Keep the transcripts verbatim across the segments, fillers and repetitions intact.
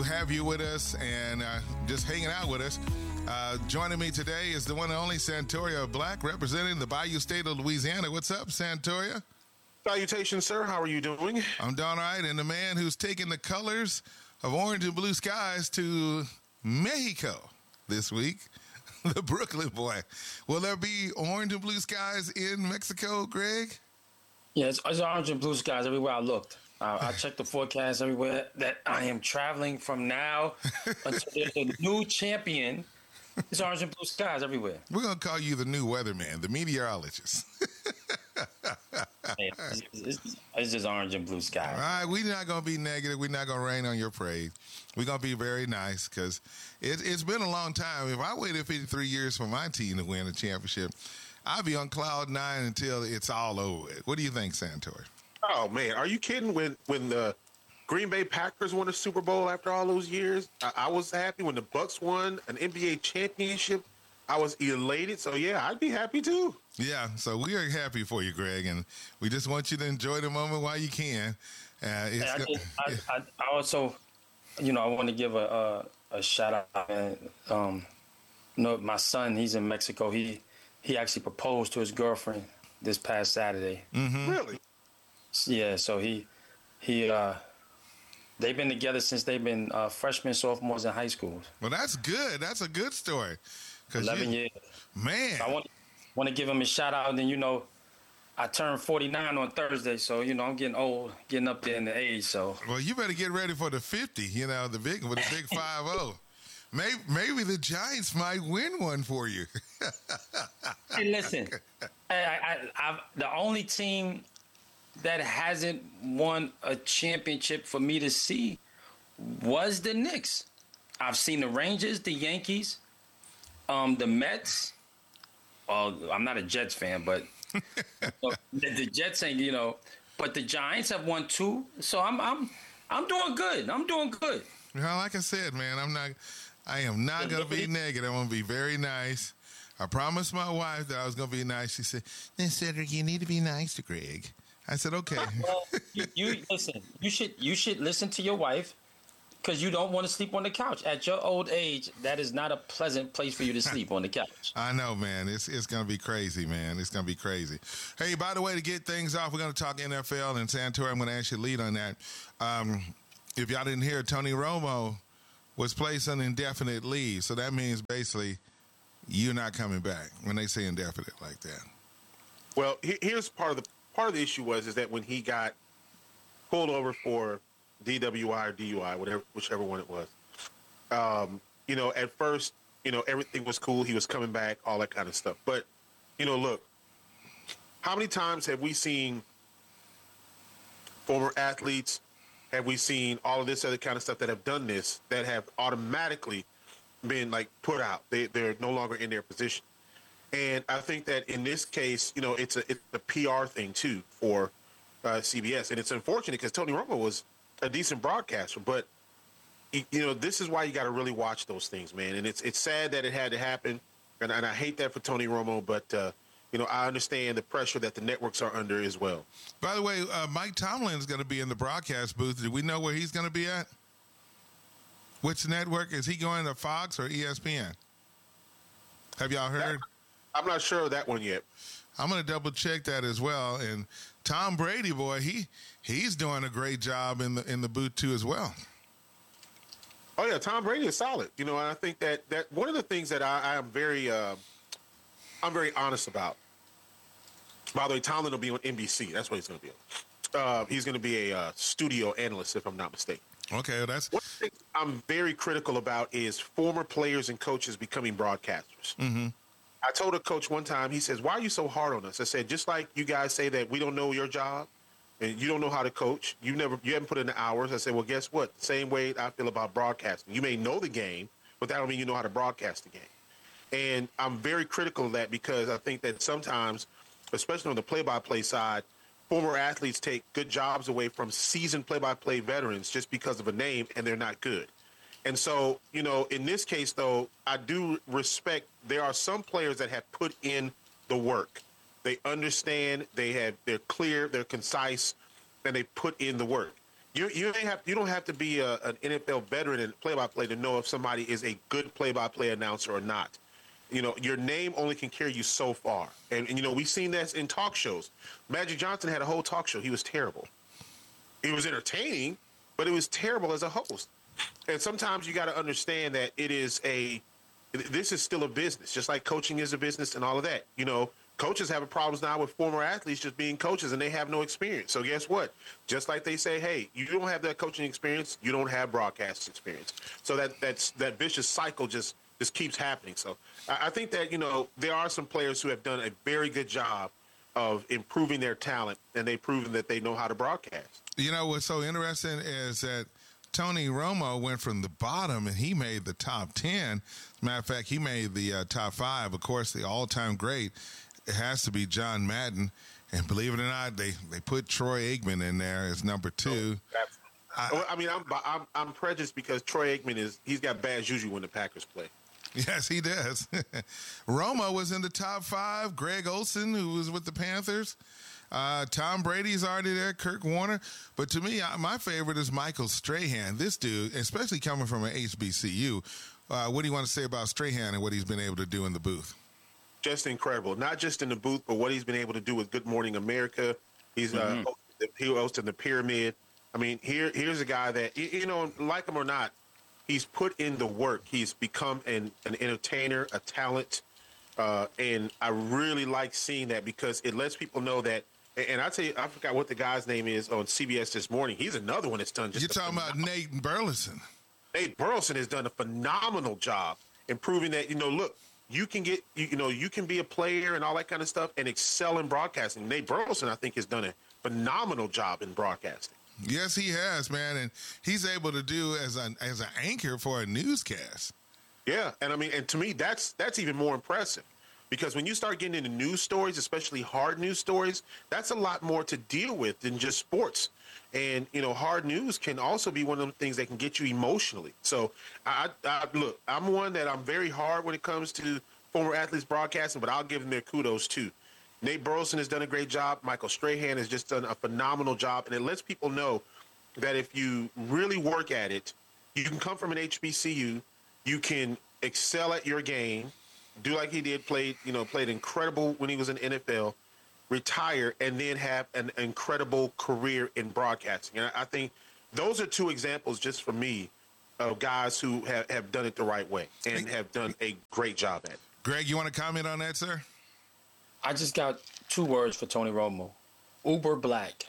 have you with us and uh, just hanging out with us. Uh, joining me today is the one and only Santoria Black, representing the Bayou State of Louisiana. What's up, Santoria? Salutations, sir. How are you doing? I'm doing all right. And the man who's taking the colors of orange and blue skies to Mexico this week, the Brooklyn boy. Will there be orange and blue skies in Mexico, Greg? Yeah, it's, it's orange and blue skies everywhere I looked. Uh, I checked the forecast everywhere that I am traveling from now until there's a new champion. It's orange and blue skies everywhere. We're going to call you the new weatherman, the meteorologist. Hey, it's, it's, it's just orange and blue skies. All right, we're not going to be negative. We're not going to rain on your parade. We're going to be very nice because it, it's been a long time. If I waited fifty-three years for my team to win a championship, I'd be on cloud nine until it's all over. What do you think, Santori? Oh, man. Are you kidding? When when the Green Bay Packers won a Super Bowl after all those years, I, I was happy. When the Bucks won an N B A championship, I was elated. So, yeah, I'd be happy, too. Yeah, so we are happy for you, Greg, and we just want you to enjoy the moment while you can. Uh, it's I, go- just, I, I, I also, you know, I want to give a, a, a shout out. Man. Um, you know, my son, he's in Mexico. He he actually proposed to his girlfriend this past Saturday. Mm-hmm. Really? Yeah, so he he uh, they've been together since they've been uh, freshmen, sophomores in high school. Well, that's good. That's a good story. Eleven you, years. Man. So I want want to give him a shout out. And then, you know, I turned forty-nine on Thursday, so you know I'm getting old, getting up there in the age. So well, you better get ready for the fifty. You know, the big with the big five zero. Maybe maybe the Giants might win one for you. Hey, listen, I, I, I, the only team that hasn't won a championship for me to see was the Knicks. I've seen the Rangers, the Yankees, um, the Mets. Well, I'm not a Jets fan, but the, the Jets ain't, you know. But the Giants have won two, so I'm I'm I'm doing good. I'm doing good. Well, like I said, man, I'm not. I am not going to be negative. I'm going to be very nice. I promised my wife that I was going to be nice. She said, "Then Cedric, you need to be nice to Greg." I said, "Okay." Well, you, you listen. You should you should listen to your wife because you don't want to sleep on the couch at your old age. That is not a pleasant place for you to sleep on the couch. I know, man. It's it's going to be crazy, man. It's going to be crazy. Hey, by the way, to get things off, we're going to talk N F L and Santori. I'm going to ask you to lead on that. Um, if y'all didn't hear, Tony Romo was placed on indefinite leave, so that means basically you're not coming back when they say indefinite like that. Well, he- here's part of the part of the issue was is that when he got pulled over for D W I or D U I, whatever, whichever one it was, um, you know, at first, you know, everything was cool. He was coming back, all that kind of stuff. But, you know, look, how many times have we seen former athletes, have we seen all of this other kind of stuff that have done this, that have automatically been, like, put out? They, they're no longer in their position. And I think that in this case, you know, it's a, it's a P R thing, too, for uh, C B S. And it's unfortunate because Tony Romo was a decent broadcaster. But, you know, this is why you got to really watch those things, man. And it's it's sad that it had to happen. And, and I hate that for Tony Romo. But, uh, you know, I understand the pressure that the networks are under as well. By the way, uh, Mike Tomlin is going to be in the broadcast booth. Do we know where he's going to be at? Which network? Is he going to Fox or E S P N? Have y'all heard? I'm not sure of that one yet. I'm going to double check that as well. And Tom Brady, boy, he he's doing a great job in the in the booth too as well. Oh yeah, Tom Brady is solid. You know, and I think that that one of the things that I, I am very uh, I'm very honest about. By the way, Tomlin will be on N B C. That's what he's going to be on. Uh, he's going to be a uh, studio analyst, if I'm not mistaken. Okay, that's one thing I'm very critical about is former players and coaches becoming broadcasters. Mm-hmm. I told a coach one time, he says, "Why are you so hard on us?" I said, "Just like you guys say that we don't know your job and you don't know how to coach, you never, you haven't put in the hours." I said, "Well, guess what? The same way I feel about broadcasting. You may know the game, but that don't mean you know how to broadcast the game." And I'm very critical of that because I think that sometimes, especially on the play-by-play side, former athletes take good jobs away from seasoned play-by-play veterans just because of a name, and they're not good. And so, you know, in this case, though, I do respect there are some players that have put in the work. They understand, they have, they're clear, they're concise, and they put in the work. You you ain't have you don't have to be a, an N F L veteran and play-by-play to know if somebody is a good play-by-play announcer or not. You know, your name only can carry you so far, and, and you know we've seen that in talk shows. Magic Johnson had a whole talk show. He was terrible. It was entertaining, but it was terrible as a host. And sometimes you got to understand that it is a this is still a business, just like coaching is a business and all of that. You know, coaches have problems now with former athletes just being coaches and they have no experience. So guess what? Just like they say, hey, you don't have that coaching experience, you don't have broadcast experience. So that that's that vicious cycle just just keeps happening. So I, I think that, you know, there are some players who have done a very good job of improving their talent, and they've proven that they know how to broadcast. You know, what's so interesting is that Tony Romo went from the bottom and he made the top ten. As a matter of fact, he made the uh, top five. Of course, the all-time great, it has to be John Madden. And believe it or not, they, they put Troy Aikman in there as number two. Oh, I, I mean, I'm, I'm I'm prejudiced because Troy Aikman is he's got bad juju when the Packers play. Yes, he does. Romo was in the top five. Greg Olson, who was with the Panthers. Uh, Tom Brady's already there. Kirk Warner. But to me, I, my favorite is Michael Strahan. This dude, especially coming from an H B C U, uh, what do you want to say about Strahan and what he's been able to do in the booth? Just incredible. Not just in the booth, but what he's been able to do with Good Morning America. He's mm-hmm. uh, he hosted the Pyramid. I mean, here here's a guy that, you know, like him or not, he's put in the work. He's become an, an entertainer, a talent, uh, and I really like seeing that because it lets people know that. And I tell you, I forgot what the guy's name is on C B S this morning. He's another one that's done just. You're talking about Nate Burleson. Nate Burleson has done a phenomenal job in proving that, you know, look, you can get, you, you know, you can be a player and all that kind of stuff and excel in broadcasting. Nate Burleson, I think, has done a phenomenal job in broadcasting. Yes, he has, man, and he's able to do as an as an anchor for a newscast. Yeah, and I mean, and to me, that's that's even more impressive, because when you start getting into news stories, especially hard news stories, that's a lot more to deal with than just sports. And you know, hard news can also be one of them things that can get you emotionally. So, I, I look, I'm one that I'm very hard when it comes to former athletes broadcasting, but I'll give them their kudos too. Nate Burleson has done a great job. Michael Strahan has just done a phenomenal job. And it lets people know that if you really work at it, you can come from an H B C U, you can excel at your game, do like he did, played, you know, played incredible when he was in the N F L, retire, and then have an incredible career in broadcasting. And I think those are two examples just for me of guys who have, have done it the right way and have done a great job at it. Greg, you want to comment on that, sir? I just got two words for Tony Romo. Uber black.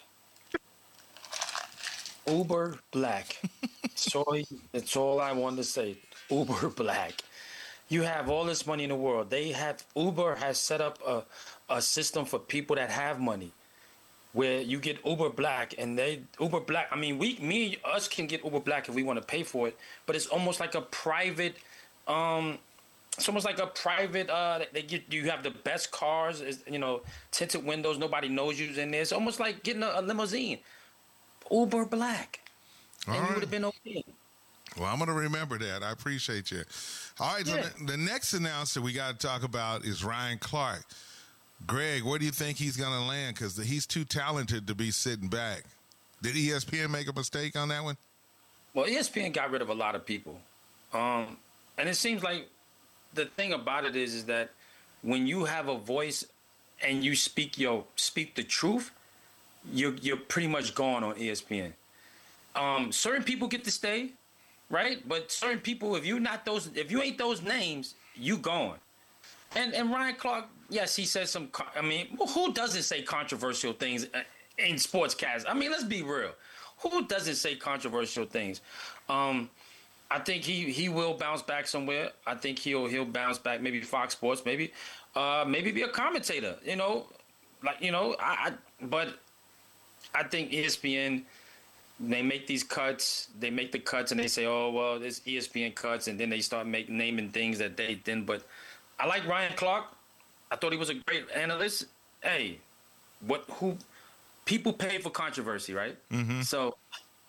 Uber black. Sorry, that's all I wanted to say. Uber black. You have all this money in the world. They have Uber has set up a, a system for people that have money, where you get Uber black, and they Uber black. I mean, we, me, us can get Uber black if we want to pay for it, but it's almost like a private. Um, It's almost like a private. Uh, they get you have the best cars, is you know, tinted windows. Nobody knows you's in there. It's almost like getting a, a limousine. Uber black, All and right. you would have been okay. Well, I'm going to remember that. I appreciate you. All right, Yeah. so the, the next announcer we got to talk about is Ryan Clark. Greg, where do you think he's going to land? Because he's too talented to be sitting back. Did E S P N make a mistake on that one? Well, E S P N got rid of a lot of people, um, and it seems like the thing about it is, is that when you have a voice and you speak your speak the truth, you're you're pretty much gone on E S P N. Um, certain people get to stay, right? But certain people, if you're not those, if you ain't those names, you gone. And and Ryan Clark, yes, he says some. I mean, who doesn't say controversial things in sportscasts? I mean, let's be real. Who doesn't say controversial things? Um, I think he, he will bounce back somewhere. I think he'll he'll bounce back. Maybe Fox Sports. Maybe, uh, maybe be a commentator. You know, like you know. I, I but I think E S P N. They make these cuts. They make the cuts, and they say, "Oh well, it's E S P N cuts," and then they start make naming things that they didn't. But I like Ryan Clark. I thought he was a great analyst. Hey, what who people pay for controversy, right? Mm-hmm. So.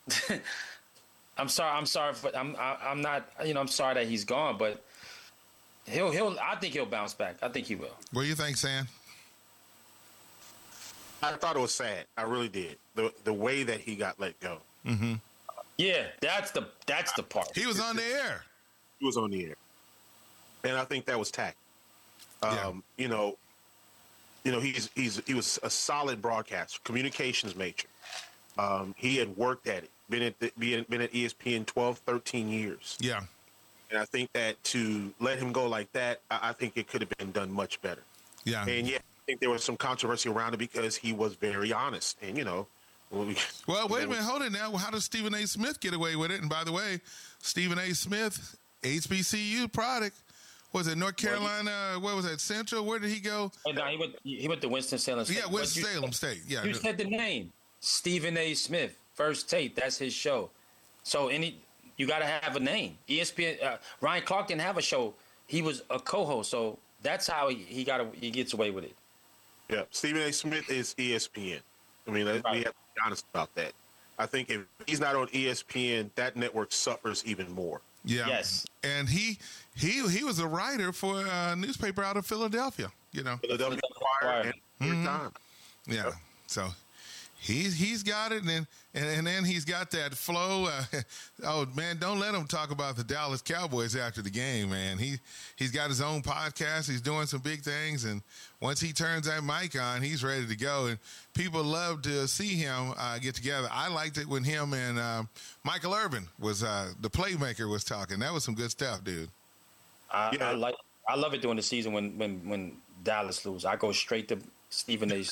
I'm sorry. I'm sorry for. I'm. I, I'm not. You know. I'm sorry that he's gone, but he'll. He'll. I think he'll bounce back. I think he will. What do you think, Sam? I thought it was sad. I really did. The the way that he got let go. Mm-hmm. Yeah, that's the that's the part. He was on the air. He was on the air, and I think that was tact. Um, Yeah. You know, you know, he's he's he was a solid broadcaster, communications major. Um, he had worked at it, been at the, been, been at E S P N twelve, thirteen years. Yeah. And I think that to let him go like that, I, I think it could have been done much better. Yeah. And yeah, I think there was some controversy around it because he was very honest. And, you know, when we, Well, wait a minute. Hold it now. How does Stephen A. Smith get away with it? And by the way, Stephen A. Smith, H B C U product, was it North Carolina? What was that? Central? Where did he go? Oh, no, he went. He went to Winston Salem State. Yeah, But Winston you- Salem State. Yeah. You said the name, Stephen A. Smith. First Take. That's his show. So any, you got to have a name. E S P N. Uh, Ryan Clark didn't have a show. He was a co-host. So that's how he, he got. A, he gets away with it. Yeah, Stephen A. Smith is E S P N. I mean, right. we have to be honest about that. I think if he's not on E S P N, that network suffers even more. Yeah. Yes. And he he he was a writer for a newspaper out of Philadelphia. You know. Philadelphia Inquirer and mm-hmm. time. Yeah. Yep. So he's he's got it, and then and, and then he's got that flow. Uh, oh man, don't let him talk about the Dallas Cowboys after the game, man. He he's got his own podcast. He's doing some big things, and once he turns that mic on, he's ready to go. And people love to see him uh, get together. I liked it when him and uh, Michael Irvin was uh, the playmaker was talking. That was some good stuff, dude. I, Yeah. I like. I love it during the season when when when Dallas lose. I go straight to Stephen A.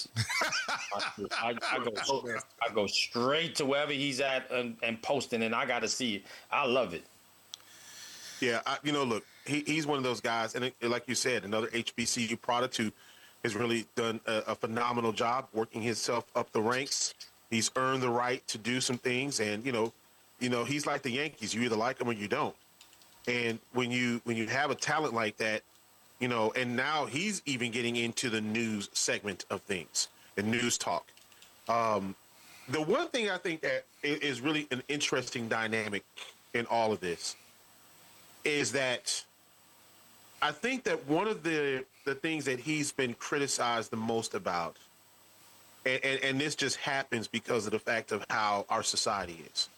I, I go I go straight to wherever he's at and, and posting, and I got to see it. I love it. Yeah, I, you know, look, he, he's one of those guys, and it, like you said, another H B C U product who has really done a, a phenomenal job working himself up the ranks. He's earned the right to do some things, and you know, you know, he's like the Yankees. You either like him or you don't. And when you when you have a talent like that, you know, and now he's even getting into the news segment of things, the news talk. Um, the one thing I think that is really an interesting dynamic in all of this is that I think that one of the, the things that he's been criticized the most about, and, and, and this just happens because of the fact of how our society is.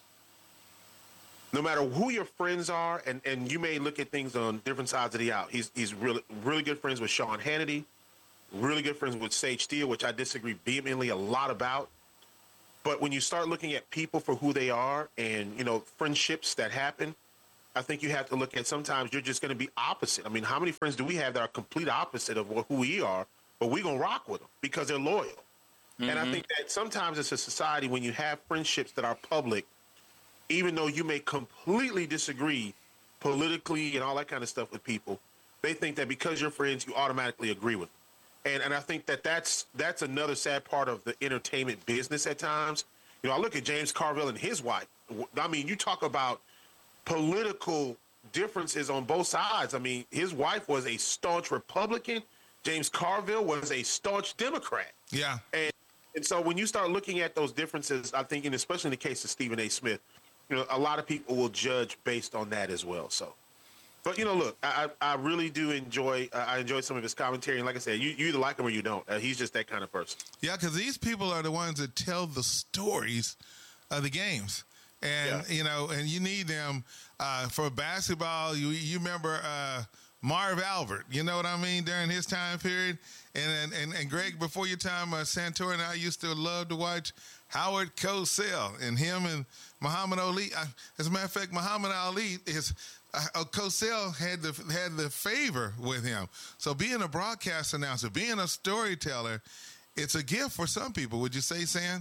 No matter who your friends are, and, and you may look at things on different sides of the aisle. He's he's really really good friends with Sean Hannity, really good friends with Sage Steele, which I disagree vehemently a lot about. But when you start looking at people for who they are, and you know friendships that happen, I think you have to look at sometimes you're just going to be opposite. I mean, how many friends do we have that are complete opposite of who we are, but we're going to rock with them because they're loyal? Mm-hmm. And I think that sometimes it's a society when you have friendships that are public, even though you may completely disagree politically and all that kind of stuff with people, they think that because you're friends, you automatically agree with them. And and I think that that's, that's another sad part of the entertainment business at times. You know, I look at James Carville and his wife. I mean, you talk about political differences on both sides. I mean, his wife was a staunch Republican. James Carville was a staunch Democrat. Yeah. And and so when you start looking at those differences, I think, and especially in the case of Stephen A. Smith, you know, a lot of people will judge based on that as well. So, but you know, look, I I really do enjoy uh, I enjoy some of his commentary, and like I said, you, you either like him or you don't. Uh, he's just that kind of person. Yeah, because these people are the ones that tell the stories of the games. And, yeah. you know, and you need them uh, for basketball. You you remember uh, Marv Albert, you know what I mean, during his time period. And and, and Greg, before your time, uh, Santora and I used to love to watch Howard Cosell and him and Muhammad Ali. Uh, as a matter of fact, Muhammad Ali is uh, Cosell had the had the favor with him. So being a broadcast announcer, being a storyteller, it's a gift for some people. Would you say, San?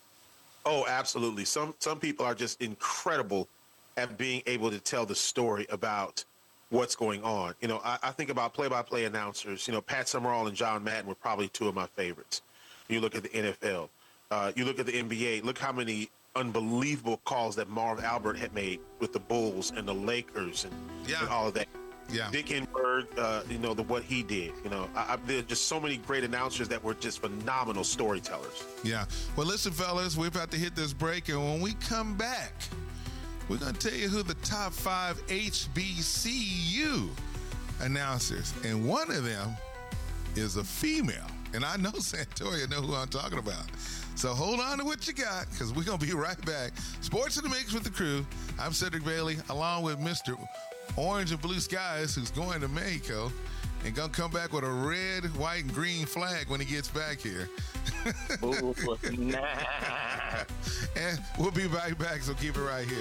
Oh, absolutely. Some some people are just incredible at being able to tell the story about what's going on. You know, I, I think about play-by-play announcers. You know, Pat Summerall and John Madden were probably two of my favorites. You look at the N F L. Uh, you look at the N B A. Look how many unbelievable calls that Marv Albert had made with the Bulls and the Lakers and, yeah. and all of that. Yeah. Dick Enberg, uh, you know, the what he did. You know, I, I, there are just so many great announcers that were just phenomenal storytellers. Yeah. Well, listen, fellas, we're about to hit this break, and when we come back, we're going to tell you who the top five H B C U announcers, and one of them is a female. And I know Santoria know who I'm talking about. So hold on to what you got, because we're going to be right back. Sports in the Mix with the crew. I'm Cedric Bailey, along with Mister Orange and Blue Skies, who's going to Mexico and going to come back with a red, white, and green flag when he gets back here. Ooh, nah. And we'll be right back, so keep it right here.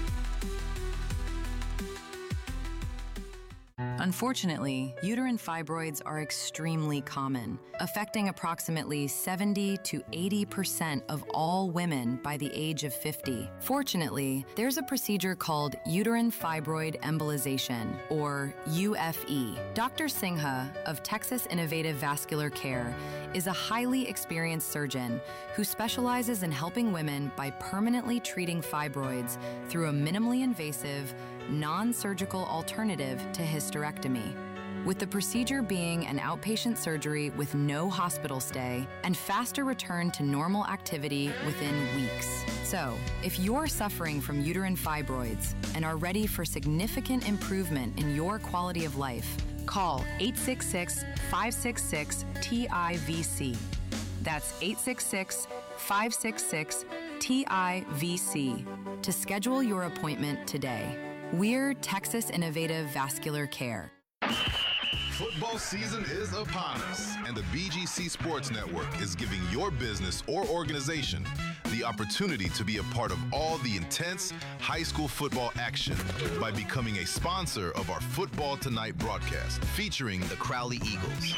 Unfortunately, uterine fibroids are extremely common, affecting approximately seventy to eighty percent of all women by the age of fifty. Fortunately, there's a procedure called uterine fibroid embolization, or U F E. Doctor Singha of Texas Innovative Vascular Care is a highly experienced surgeon who specializes in helping women by permanently treating fibroids through a minimally invasive, non-surgical alternative to hysterectomy, with the procedure being an outpatient surgery with no hospital stay and faster return to normal activity within weeks. So, if you're suffering from uterine fibroids and are ready for significant improvement in your quality of life, call eight six six, five six six, T I V C. That's eight six six, five six six, T I V C to schedule your appointment today. We're Texas Innovative Vascular Care. Football season is upon us, and the B G C Sports Network is giving your business or organization the opportunity to be a part of all the intense high school football action by becoming a sponsor of our Football Tonight broadcast featuring the Crowley Eagles.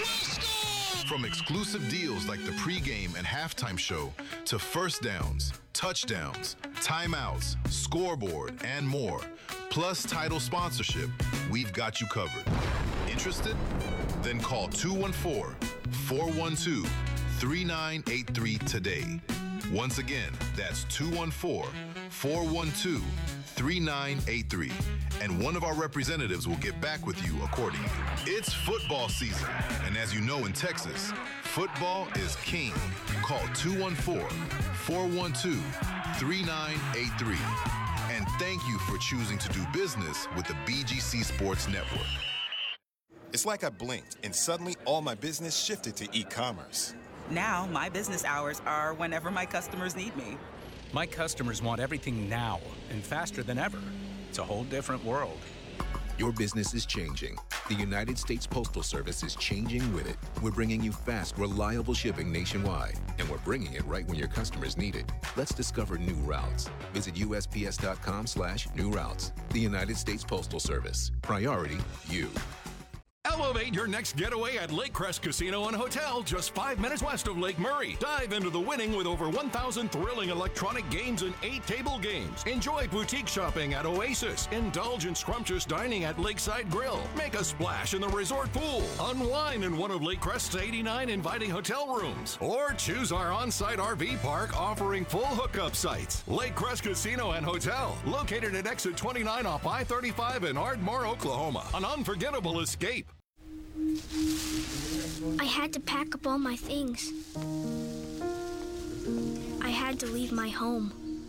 From exclusive deals like the pregame and halftime show to first downs, touchdowns, timeouts, scoreboard, and more, plus title sponsorship, we've got you covered. Interested? Then call two one four, four one two, three nine eight three today. Once again, that's two one four, four one two, three nine eight three. And one of our representatives will get back with you accordingly. It's football season, and as you know in Texas, football is king. Call two one four, four one two, three nine eight three. And thank you for choosing to do business with the B G C Sports Network. It's like I blinked, and suddenly all my business shifted to e-commerce. Now, my business hours are whenever my customers need me. My customers want everything now and faster than ever. It's a whole different world. Your business is changing. The United States Postal Service is changing with it. We're bringing you fast, reliable shipping nationwide, and we're bringing it right when your customers need it. Let's discover new routes. Visit U S P S dot com slash new routes. The United States Postal Service. Priority, you. Elevate your next getaway at Lake Crest Casino and Hotel, just five minutes west of Lake Murray. Dive into the winning with over one thousand thrilling electronic games and eight table games. Enjoy boutique shopping at Oasis. Indulge in scrumptious dining at Lakeside Grill. Make a splash in the resort pool. Unwind in one of Lake Crest's eighty-nine inviting hotel rooms. Or choose our on-site R V park offering full hookup sites. Lake Crest Casino and Hotel, located at exit twenty-nine off I thirty-five in Ardmore, Oklahoma. An unforgettable escape. I had to pack up all my things. I had to leave my home.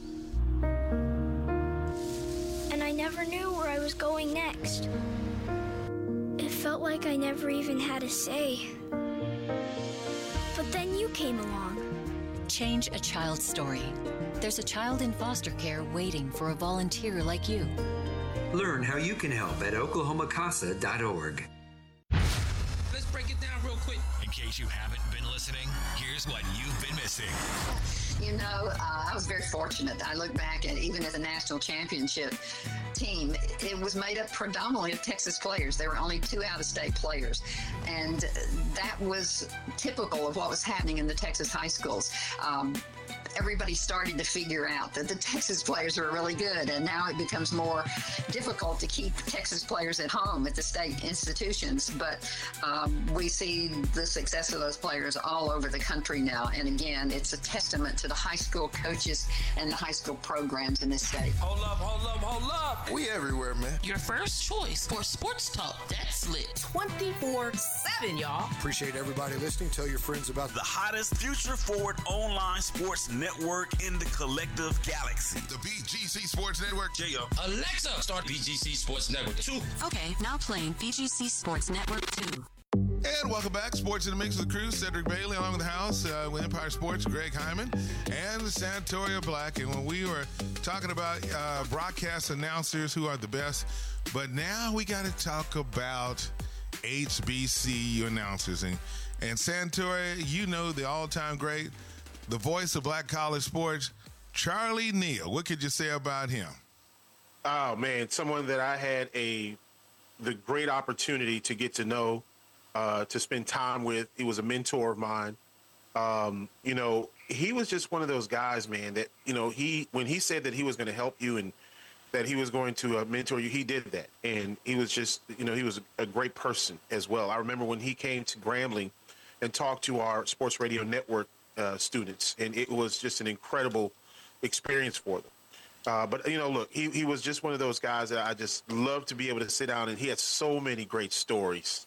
And I never knew where I was going next. It felt like I never even had a say. But then you came along. Change a child's story. There's a child in foster care waiting for a volunteer like you. Learn how you can help at oklahoma casa dot org. Let's break it down real quick. In case you haven't been listening, here's what you've been missing. You know, uh, I was very fortunate. I look back at even as a national championship team, it was made up predominantly of Texas players. There were only two out-of-state players. And that was typical of what was happening in the Texas high schools. Um, everybody started to figure out that the Texas players were really good, and now it becomes more difficult to keep Texas players at home at the state institutions. But um, we see the success of those players all over the country now. And again, it's a testament to the high school coaches and the high school programs in this state. Hold up, hold up, hold up. We everywhere, man. Your first choice for sports talk that's lit. twenty-four seven, y'all. Appreciate everybody listening. Tell your friends about the hottest future forward online sports network in the collective galaxy. The B G C Sports Network. J O. Alexa, start B G C Sports Network two. Okay, now playing B G C Sports Network two. And welcome back. Sports in the Mix with the crew. Cedric Bailey along with the house uh, with Empire Sports, Greg Hyman, and Santoria Black. And when we were talking about uh, broadcast announcers who are the best, but now we got to talk about H B C U announcers. And, and Santoria, you know the all-time great, the voice of black college sports, Charlie Neal. What could you say about him? Oh, man, someone that I had a the great opportunity to get to know, uh, to spend time with. He was a mentor of mine. Um, you know, he was just one of those guys, man, that, you know, he when he said that he was going to help you and that he was going to uh, mentor you, he did that. And he was just, you know, he was a great person as well. I remember when he came to Grambling and talked to our Sports Radio Network uh, students, and it was just an incredible experience for them. Uh, but, you know, look, he, he was just one of those guys that I just loved to be able to sit down, and he had so many great stories.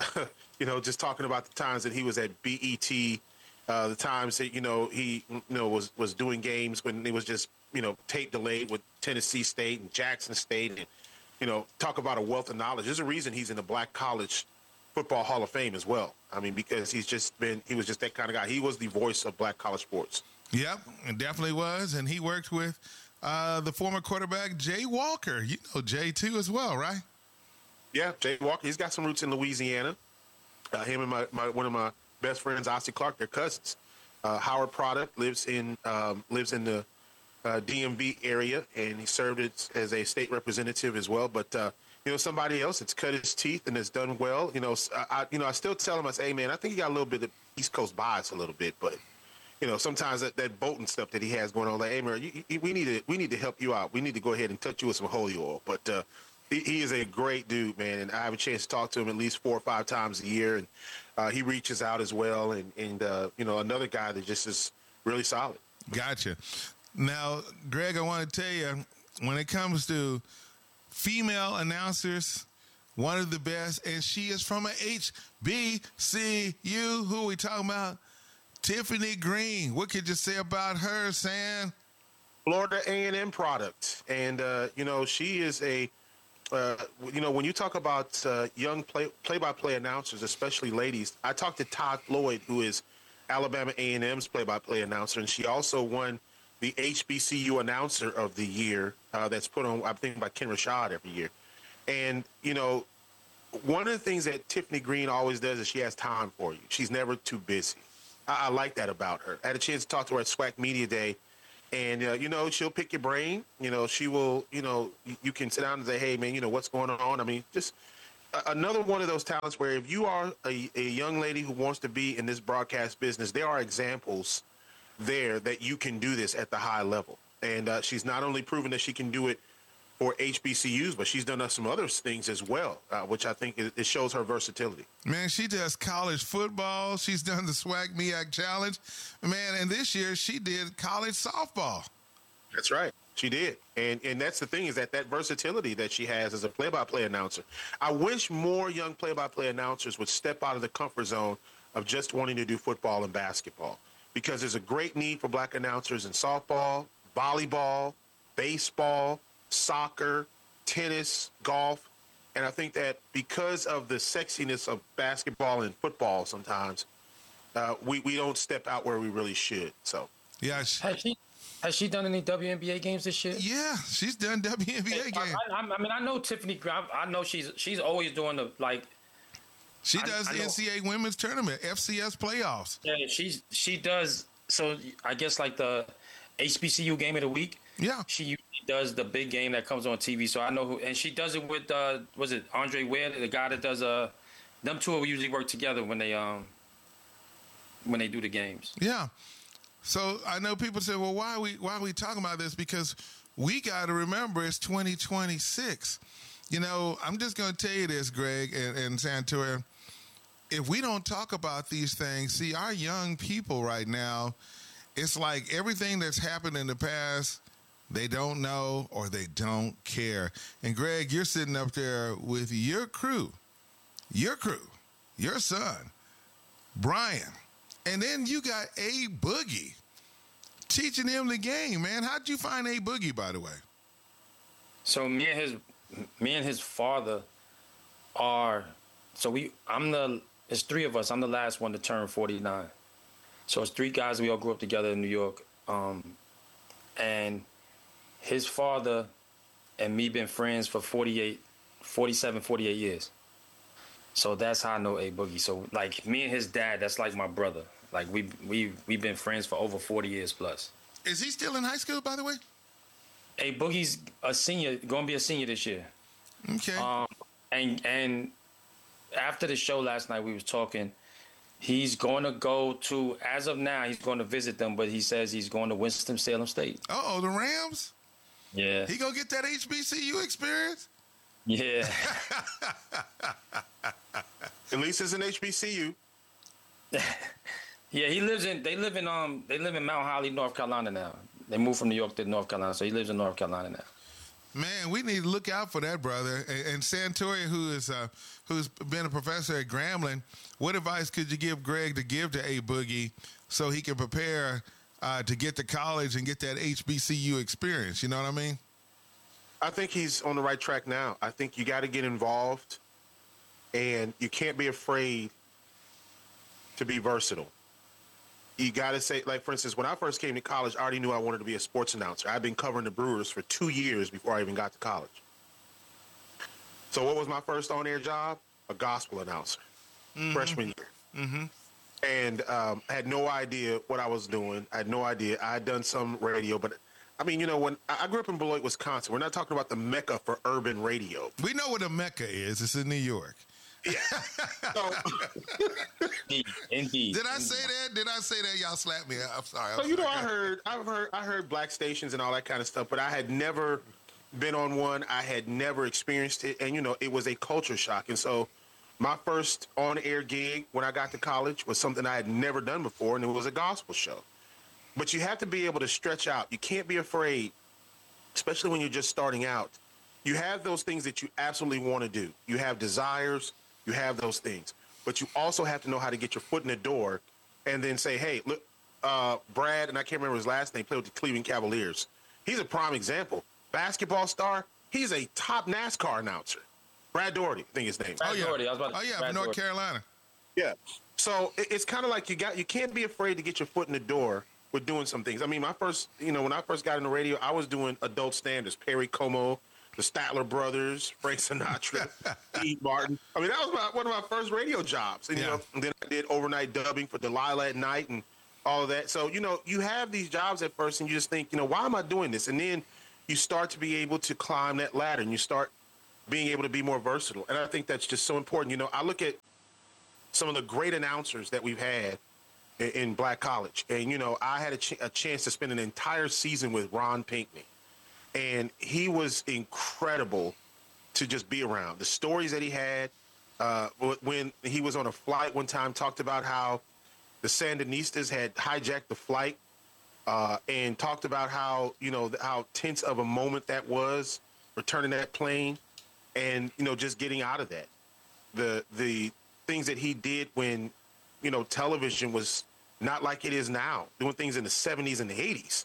You know, just talking about the times that he was at B E T, uh, the times that, you know, he, you know, was, was doing games when it was just, you know, tape delayed with Tennessee State and Jackson State, and, you know, talk about a wealth of knowledge. There's a reason he's in the Black College Football Hall of Fame as well. I mean, because he's just been, he was just that kind of guy. He was the voice of black college sports. Yep, it definitely was. And he worked with uh, the former quarterback, Jay Walker. You know Jay, too, as well, right? Yeah, Jay Walker. He's got some roots in Louisiana. Uh, him and my, my one of my best friends, Ossie Clark, they're cousins. Uh, Howard Product lives in um, lives in the uh, D M V area, and he served as, as a state representative as well. But uh, you know, somebody else that's cut his teeth and has done well. You know, I, I you know I still tell him, I say, hey man, I think he got a little bit of East Coast bias a little bit, but you know, sometimes that, that Bolton stuff that he has going on, like, hey man, you, you, we need to we need to help you out. We need to go ahead and touch you with some holy oil. But uh, he, he is a great dude, man, and I have a chance to talk to him at least four or five times a year, and uh, he reaches out as well. And and uh, you know, another guy that just is really solid. Gotcha. Now, Greg, I want to tell you, when it comes to female announcers, one of the best, and she is from a H B C U. Who are we talking about? Tiffany Green. What could you say about her, Sam? Florida A and M product. And, uh, you know, she is a, uh, you know, when you talk about uh, young play, play-by-play announcers, especially ladies, I talked to Todd Floyd, who is Alabama A and M's play-by-play announcer, and she also won the H B C U Announcer of the Year uh, that's put on, I think, by Ken Rashad every year. And, you know, one of the things that Tiffany Green always does is she has time for you. She's never too busy. I, I like that about her. I had a chance to talk to her at SWAC Media Day, and, uh, you know, she'll pick your brain. You know, she will, you know, you, you can sit down and say, hey, man, you know, what's going on? I mean, just uh, another one of those talents where if you are a, a young lady who wants to be in this broadcast business, there are examples there that you can do this at the high level. And uh, she's not only proven that she can do it for H B C Us, but she's done some other things as well, uh, which I think it, it shows her versatility. Man, she does college football. She's done the SWAC M E A C Challenge. Man, and this year she did college softball. That's right. She did. And and that's the thing, is that that versatility that she has as a play-by-play announcer. I wish more young play-by-play announcers would step out of the comfort zone of just wanting to do football and basketball, because there's a great need for black announcers in softball, volleyball, baseball, soccer, tennis, golf. And I think that because of the sexiness of basketball and football sometimes, uh, we, we don't step out where we really should. So, yeah. Has she, has she done any W N B A games this year? Yeah, she's done W N B A games. I, I, I mean, I know Tiffany, I, I know she's she's always doing the, like, She does I, I the N C double A women's tournament, F C S playoffs. Yeah, she's she does. So I guess like the H B C U game of the week. Yeah, she does the big game that comes on T V. So I know who, and she does it with uh, was it Andre Ware, the guy that does uh, them two usually work together when they um when they do the games. Yeah. So I know people say, well, why are we why are we talking about this? Because we got to remember it's twenty twenty-six. You know, I'm just going to tell you this, Greg and, and Santoria. If we don't talk about these things, see, our young people right now, it's like everything that's happened in the past, they don't know or they don't care. And, Greg, you're sitting up there with your crew, your crew, your son, Brian, and then you got A Boogie teaching him the game, man. How'd you find A Boogie, by the way? So me and his me and his father are so we I'm the it's three of us. I'm the last one to turn forty-nine. So it's three guys. We all grew up together in New York. Um, and his father and me been friends for forty-eight, forty-seven, forty-eight years. So that's how I know A Boogie. So like me and his dad, that's like my brother. Like we we we've been friends for over forty years plus. Is he still in high school, by the way? A Boogie's a senior, gonna be a senior this year. Okay. Um, and and after the show last night, we was talking. He's going to go to, as of now, he's going to visit them, but he says he's going to Winston-Salem State. Uh-oh, the Rams? Yeah. He gonna get that H B C U experience? Yeah. At least it's an H B C U. Yeah, he lives in, they live in, um, they live in Mount Holly, North Carolina now. They moved from New York to North Carolina, so he lives in North Carolina now. Man, we need to look out for that, brother. And, and Santori, who is uh, who's been a professor at Grambling, what advice could you give Greg to give to A Boogie so he can prepare uh, to get to college and get that H B C U experience? You know what I mean? I think he's on the right track now. I think you got to get involved, and you can't be afraid to be versatile. You got to say, like, for instance, when I first came to college, I already knew I wanted to be a sports announcer. I've been covering the Brewers for two years before I even got to college. So what was my first on-air job? A gospel announcer, mm-hmm. freshman year. Mm-hmm. And um, I had no idea what I was doing. I had no idea. I had done some radio, but, I mean, you know, when I grew up in Beloit, Wisconsin, we're not talking about the mecca for urban radio. We know what a mecca is. It's in New York. Yeah. So, indeed, indeed. Did I say that? Did I say that? Y'all slapped me. I'm sorry. I'm so you know, sorry. I heard, I've heard, I heard black stations and all that kind of stuff, but I had never been on one. I had never experienced it, and you know, it was a culture shock. And so, my first on-air gig when I got to college was something I had never done before, and it was a gospel show. But you have to be able to stretch out. You can't be afraid, especially when you're just starting out. You have those things that you absolutely want to do. You have desires. You have those things, but you also have to know how to get your foot in the door and then say, hey, look, uh, Brad, and I can't remember his last name, played with the Cleveland Cavaliers. He's a prime example. Basketball star. He's a top NASCAR announcer. Brad Doherty, I think his name. Brad oh, yeah. Doherty. I was about to oh, yeah, Brad from North Doherty. Carolina. Yeah. So it, it's kind of like you got, you can't be afraid to get your foot in the door with doing some things. I mean, my first, you know, when I first got in the radio, I was doing adult standards, Perry Como, the Statler Brothers, Frank Sinatra, Steve Martin. I mean, that was my, one of my first radio jobs. And, yeah. you know, and then I did overnight dubbing for Delilah at night and all of that. So, you know, you have these jobs at first and you just think, you know, why am I doing this? And then you start to be able to climb that ladder and you start being able to be more versatile. And I think that's just so important. You know, I look at some of the great announcers that we've had in, in Black College. And, you know, I had a, ch- a chance to spend an entire season with Ron Pinckney. And he was incredible to just be around. The stories that he had, uh, when he was on a flight one time, talked about how the Sandinistas had hijacked the flight uh, and talked about how, you know, how tense of a moment that was, returning that plane and, you know, just getting out of that. The, the things that he did when, you know, television was not like it is now, doing things in the seventies and the eighties.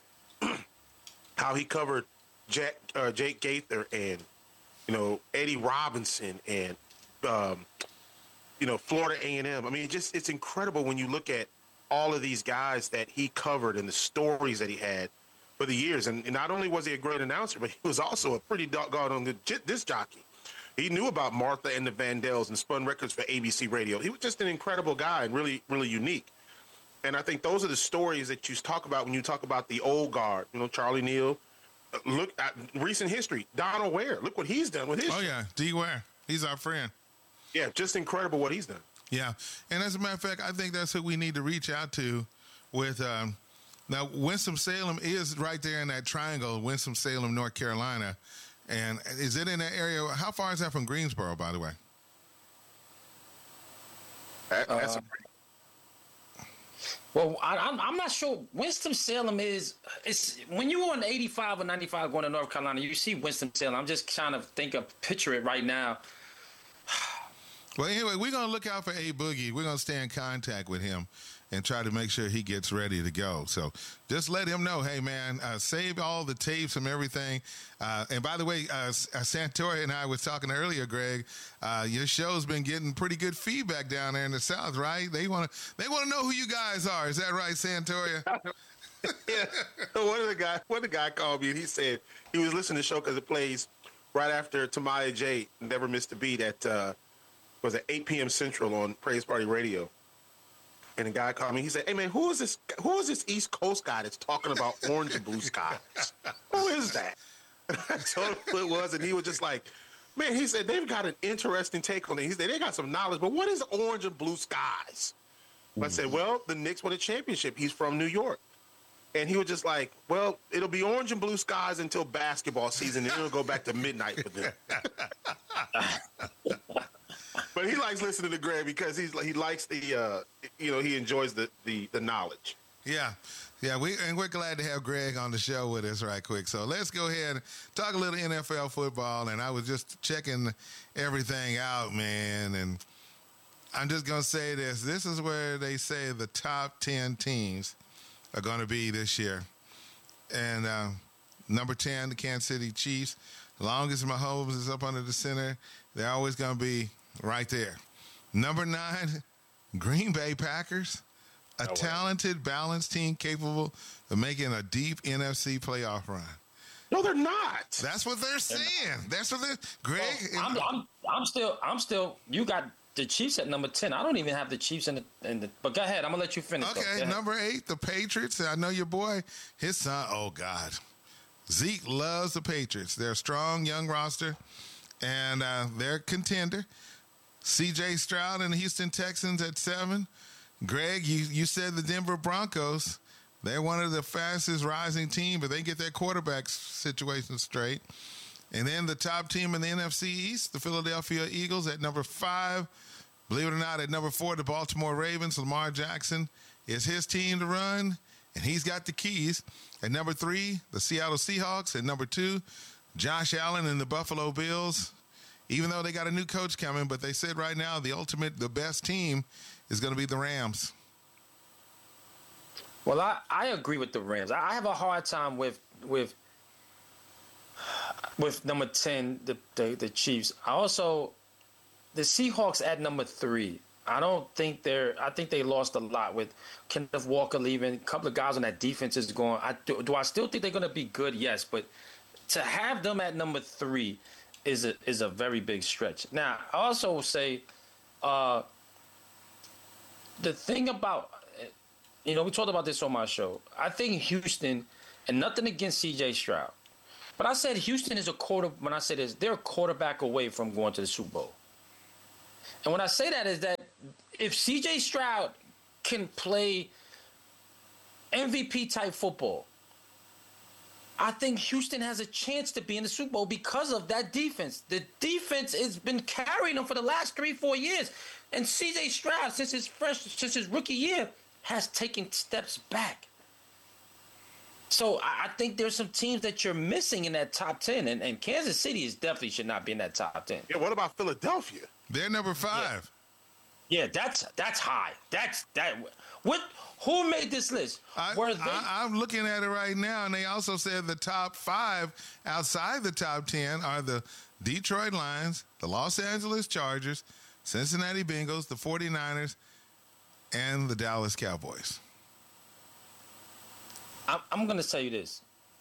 How he covered Jack, uh, Jake Gaither and, you know, Eddie Robinson and, um, you know, Florida A and M. I mean, it just it's incredible when you look at all of these guys that he covered and the stories that he had for the years. And, and not only was he a great announcer, but he was also a pretty doggone on the disc jockey. He knew about Martha and the Vandells and spun records for A B C Radio. He was just an incredible guy and really, really unique. And I think those are the stories that you talk about when you talk about the old guard, you know, Charlie Neal. Look at recent history. Donald Ware. Look what he's done with his. Oh, yeah. D. Ware. He's our friend. Yeah, just incredible what he's done. Yeah. And as a matter of fact, I think that's who we need to reach out to with. Um, now, Winston-Salem is right there in that triangle, Winston-Salem, North Carolina. And is it in that area? How far is that from Greensboro, by the way? That, that's uh, a pretty. Well, I, I'm, I'm not sure. Winston-Salem is, it's when you're on eighty-five or ninety-five going to North Carolina, you see Winston-Salem. I'm just trying to think of, picture it right now. Well, anyway, we're going to look out for A Boogie. We're going to stay in contact with him. and try to make sure he gets ready to go. So just let him know, hey, man, uh, save all the tapes and everything. Uh, and by the way, uh, Santori and I was talking earlier, Greg, uh, your show's been getting pretty good feedback down there in the South, right? They want to they want to know who you guys are. Is that right, Santoria? Yeah. One of the guy, one of the guy called me and he said he was listening to the show because it plays right after Tamaya J. Never Missed a Beat at uh, was at eight p.m. Central on Praise Party Radio. And the guy called me. He said, "Hey man, who is this? Who is this East Coast guy that's talking about orange and blue skies? Who is that?" And I told him who it was, and he was just like, "Man," he said, "they've got an interesting take on it." He said, "They got some knowledge, but what is orange and blue skies?" Mm-hmm. I said, "Well, the Knicks won a championship. He's from New York." And he was just like, "Well, it'll be orange and blue skies until basketball season, and then it'll go back to midnight for them." But he likes listening to Greg because he's he likes the, uh, you know, he enjoys the, the, the knowledge. Yeah. Yeah, we and we're glad to have Greg on the show with us right quick. So let's go ahead and talk a little N F L football. And I was just checking everything out, man, and I'm just going to say this. This is where they say the top ten teams are going to be this year. And uh, number ten, the Kansas City Chiefs. As long as Mahomes is up under the center, they're always going to be right there. Number nine, Green Bay Packers. A oh, wow. talented, balanced team capable of making a deep N F C playoff run. No, they're not. That's what they're saying. That's what they're Greg. Well, I'm, I'm, I'm still, I'm still, you got the Chiefs at number ten. I don't even have the Chiefs in the, in the but go ahead. I'm going to let you finish. Okay, number eight, the Patriots. I know your boy, his son, oh, God. Zeke loves the Patriots. They're a strong, young roster, and uh, they're a contender. C J Stroud and the Houston Texans at seven. Greg, you, you said the Denver Broncos. They're one of the fastest rising teams, but they get their quarterback situation straight. And then the top team in the N F C East, the Philadelphia Eagles at number five. Believe it or not, at number four, the Baltimore Ravens. Lamar Jackson is his team to run, and he's got the keys. At number three, the Seattle Seahawks. At number two, Josh Allen and the Buffalo Bills. Even though they got a new coach coming, but they said right now the ultimate, the best team is going to be the Rams. Well, I, I agree with the Rams. I have a hard time with with with number ten, the, the the Chiefs. I also the Seahawks at number three. I don't think they're. I think they lost a lot with Kenneth Walker leaving. A couple of guys on that defense is going. I do, do I still think they're going to be good? Yes, but to have them at number three is a is a very big stretch. Now, I also will say, uh, the thing about, you know, we talked about this on my show. I think Houston, and nothing against C J Stroud, but I said Houston is a quarter. When I say this, they're a quarterback away from going to the Super Bowl. And when I say that is that if C J Stroud can play M V P type football, I think Houston has a chance to be in the Super Bowl because of that defense. The defense has been carrying them for the last three, four years. And C J Stroud, since his first, since his rookie year, has taken steps back. So I think there's some teams that you're missing in that top ten, and, and Kansas City is definitely should not be in that top ten. Yeah, what about Philadelphia? They're number five. Yeah, yeah that's that's high. That's that. What? Who made this list? I, Were they? I, I'm looking at it right now, and they also said the top five outside the top ten are the Detroit Lions, the Los Angeles Chargers, Cincinnati Bengals, the forty-niners, and the Dallas Cowboys. I'm, I'm going to tell you this.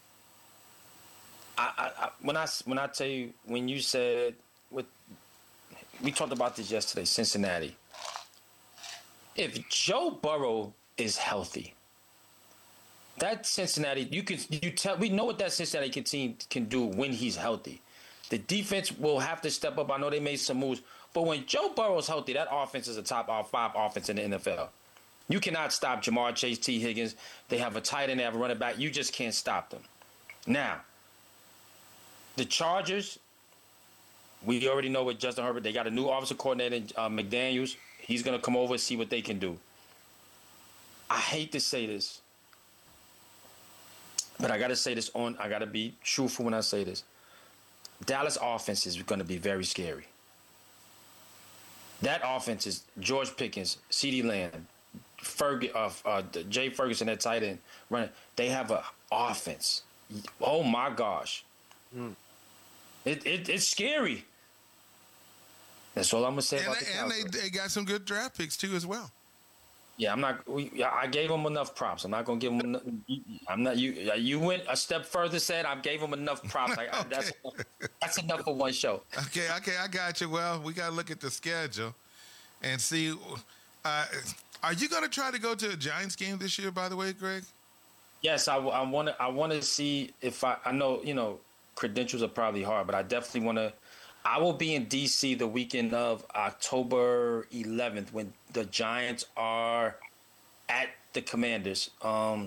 I, I, I when I when I tell you when you said with we talked about this yesterday, Cincinnati. If Joe Burrow is healthy, that Cincinnati, you can you tell we know what that Cincinnati can team can do when he's healthy. The defense will have to step up. I know they made some moves, but when Joe Burrow's healthy, that offense is a top five offense in the N F L. You cannot stop Jamar Chase, T. Higgins. They have a tight end, they have a running back. You just can't stop them. Now, the Chargers, we already know with Justin Herbert. They got a new offensive coordinator, uh, McDaniels. He's going to come over and see what they can do. I hate to say this, but I got to say this on. I got to be truthful when I say this. Dallas offense is going to be very scary. That offense is George Pickens, CeeDee Lamb, Ferg, uh, uh, Jay Ferguson, that tight end, running. They have a offense. Oh my gosh, mm. it, it it's scary. That's all I'm gonna say and about they, the And they, they got some good draft picks too as well. Yeah, I'm not. We, I gave them enough props. I'm not gonna give them. Enough, I'm not. You you went a step further. Said I gave them enough props. I, okay. That's that's enough for one show. Okay, okay, I got you. Well, we gotta look at the schedule and see. Uh, are you gonna try to go to a Giants game this year? By the way, Greg. Yes, I want to. I want to see if I. I know you know credentials are probably hard, but I definitely want to. I will be in D C the weekend of October eleventh when the Giants are at the Commanders. Um,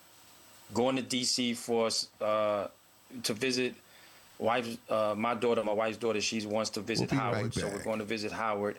going to D C for uh, to visit wife, uh, my daughter, my wife's daughter. She wants to visit we'll Howard, right so we're going to visit Howard.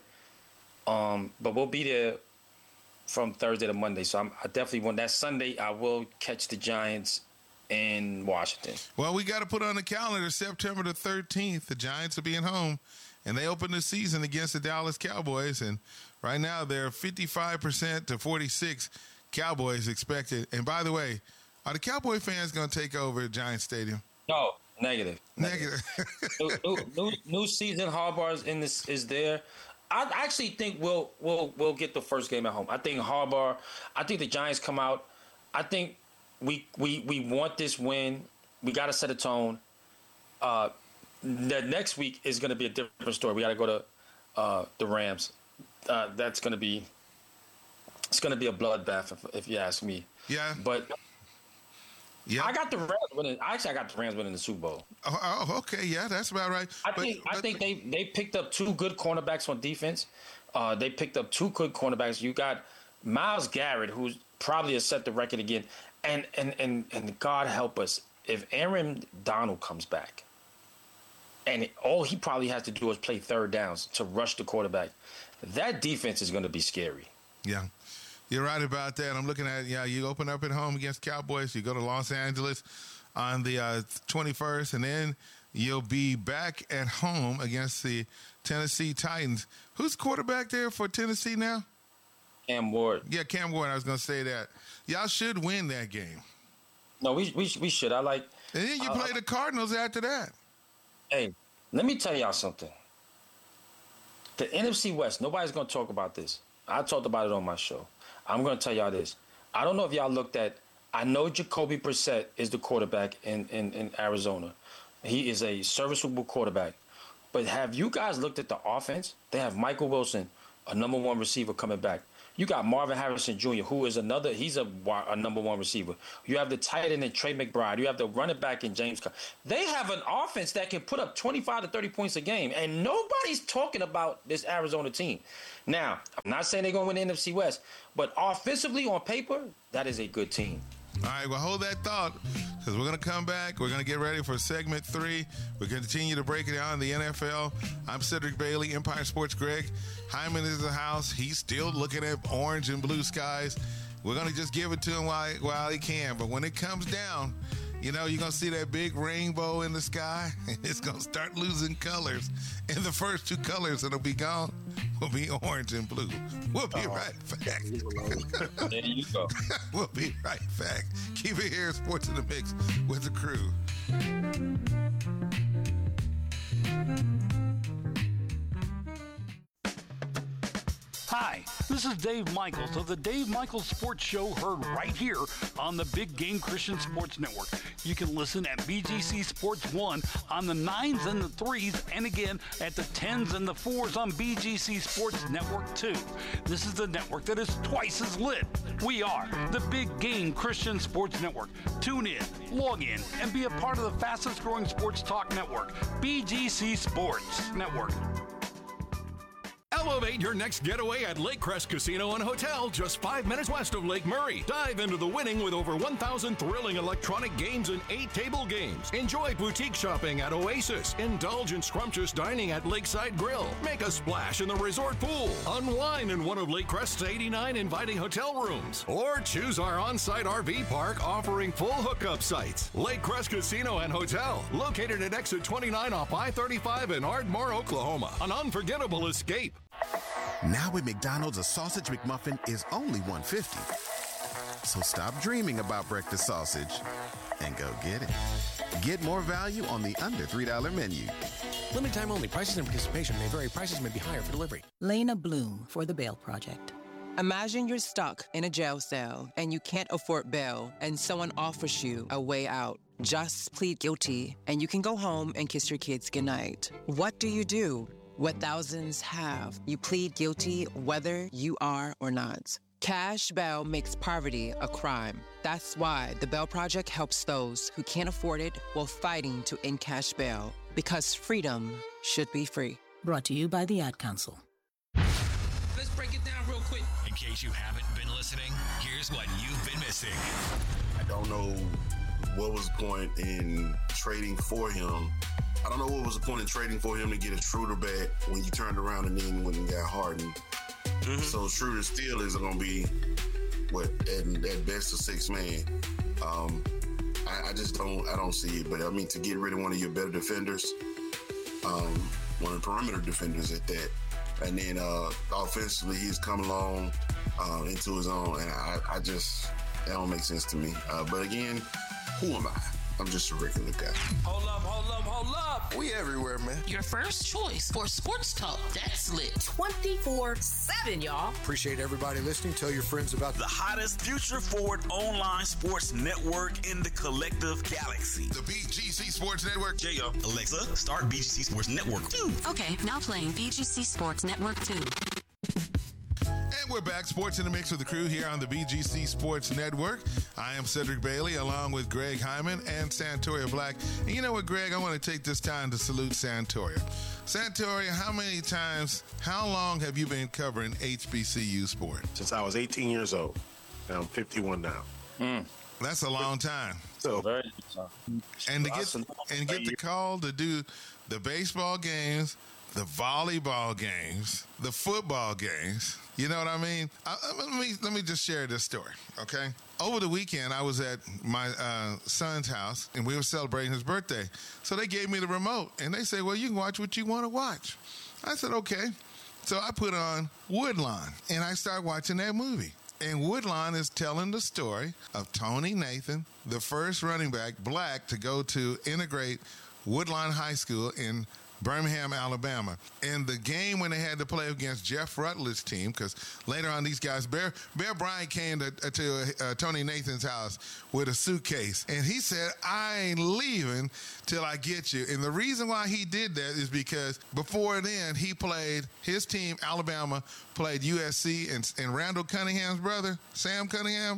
Um, but we'll be there from Thursday to Monday. So I'm, I definitely want that Sunday. I will catch the Giants in Washington. Well, we got to put on the calendar September the thirteenth. The Giants are being home, and they open the season against the Dallas Cowboys. And right now, they're fifty-five percent to forty-six Cowboys expected. And by the way, are the Cowboy fans going to take over Giants Stadium? No, negative. Negative. new, new, new, new season. Harbaugh's in this is there. I actually think we'll we'll we'll get the first game at home. I think Harbaugh. I think the Giants come out. I think. We, we we want this win. We got to set a tone. Uh, the next week is going to be a different story. We got to go to uh, the Rams. Uh, that's going to be it's going to be a bloodbath if, if you ask me. Yeah. But yeah, I got the Rams winning. Actually, I got the Rams winning the Super Bowl. Oh, oh okay, yeah, that's about right. I but, think but, I think they they picked up two good cornerbacks on defense. Uh, they picked up two good cornerbacks. You got Myles Garrett, who's probably has set the record again. And, and and and God help us if Aaron Donald comes back, and it, all he probably has to do is play third downs to rush the quarterback. That defense is going to be scary. Yeah, you're right about that. I'm looking at yeah. You open up at home against Cowboys. You go to Los Angeles on the uh, twenty-first, and then you'll be back at home against the Tennessee Titans. Who's quarterback there for Tennessee now? Cam Ward. Yeah, Cam Ward. I was going to say that. Y'all should win that game. No, we we we should. I like. And then you uh, play the Cardinals after that. Hey, let me tell y'all something. The N F C West. Nobody's going to talk about this. I talked about it on my show. I'm going to tell y'all this. I don't know if y'all looked at. I know Jacoby Brissett is the quarterback in, in, in Arizona. He is a serviceable quarterback. But have you guys looked at the offense? They have Michael Wilson, a number one receiver, coming back. You got Marvin Harrison Junior, who is another, he's a, a number one receiver. You have the tight end in Trey McBride. You have the running back in James Conner. They have an offense that can put up twenty-five to thirty points a game, and nobody's talking about this Arizona team. Now, I'm not saying they're going to win the N F C West, but offensively on paper, that is a good team. All right, well, hold that thought because we're going to come back. We're going to get ready for segment three. We're going to continue to break it down in the N F L. I'm Cedric Bailey, Empire Sports Greg. Hyman is in the house. He's still looking at orange and blue skies. We're going to just give it to him while, while he can. But when it comes down, you know, you're going to see that big rainbow in the sky, and it's going to start losing colors. And the first two colors that'll be gone will be orange and blue. We'll be oh. right back. There you go. We'll be right back. Keep it here, Sports in the Mix with the crew. Hi, this is Dave Michaels of the Dave Michaels Sports Show, heard right here on the Big Game Christian Sports Network. You can listen at B G C Sports one on the nines and the threes, and again at the tens and the fours on B G C Sports Network two. This is the network that is twice as lit. We are the Big Game Christian Sports Network. Tune in, log in, and be a part of the fastest growing sports talk network, B G C Sports Network. Elevate your next getaway at Lake Crest Casino and Hotel, just five minutes west of Lake Murray. Dive into the winning with over one thousand thrilling electronic games and eight table games. Enjoy boutique shopping at Oasis. Indulge in scrumptious dining at Lakeside Grill. Make a splash in the resort pool. Unwind in one of Lake Crest's eighty-nine inviting hotel rooms. Or choose our on-site R V park offering full hookup sites. Lake Crest Casino and Hotel, located at exit twenty-nine off I thirty-five in Ardmore, Oklahoma. An unforgettable escape. Now at McDonald's, a sausage McMuffin is only one fifty. So stop dreaming about breakfast sausage and go get it. Get more value on the under three dollar menu. Limited time only. Prices and participation may vary. Prices may be higher for delivery. Lena Bloom for the Bail Project. Imagine you're stuck in a jail cell and you can't afford bail and someone offers you a way out. Just plead guilty and you can go home and kiss your kids goodnight. What do you do? What thousands have. You plead guilty whether you are or not. Cash bail makes poverty a crime. That's why the Bail Project helps those who can't afford it while fighting to end cash bail. Because freedom should be free. Brought to you by the Ad Council. Let's break it down real quick. In case you haven't been listening, here's what you've been missing. I don't know what was the point in trading for him. I don't know what was the point in trading for him to get a Schroeder back when you turned around and then when you got Harden. Mm-hmm. So Schroeder still is going to be, what, at, at best a six man. Um, I, I just don't, I don't see it. But I mean, to get rid of one of your better defenders, um, one of the perimeter defenders at that, and then uh, offensively he's come along uh, into his own, and I, I just that don't make sense to me. Uh, but again, who am I? I'm just a regular guy. Hold up, hold up, hold up. We everywhere, man. Your first choice for sports talk that's lit. twenty-four seven, y'all. Appreciate everybody listening. Tell your friends about the hottest future forward online sports network in the collective galaxy. The B G C Sports Network. There you go. Alexa, start B G C Sports Network two. Okay, now playing B G C Sports Network two. And we're back, Sports in the Mix with the crew here on the B G C Sports Network. I am Cedric Bailey, along with Greg Hyman and Santoria Black. And you know what, Greg? I want to take this time to salute Santoria. Santoria, how many times, how long have you been covering H B C U sport? Since I was eighteen years old. And I'm fifty-one now. Mm. That's a long time. So, and to get and get the call to do the baseball games, the volleyball games, the football games. You know what I mean? I, let me let me just share this story, okay? Over the weekend, I was at my uh, son's house, and we were celebrating his birthday. So they gave me the remote, and they said, well, you can watch what you want to watch. I said, okay. So I put on Woodlawn, and I started watching that movie. And Woodlawn is telling the story of Tony Nathan, the first running back, black, to go to integrate Woodlawn High School in Birmingham, Alabama. And the game when they had to play against Jeff Rutledge's team, because later on these guys, Bear, Bear Bryant came to, to uh, Tony Nathan's house with a suitcase. And he said, I ain't leaving till I get you. And the reason why he did that is because before then, he played, his team, Alabama, played U S C, and, and Randall Cunningham's brother, Sam Cunningham,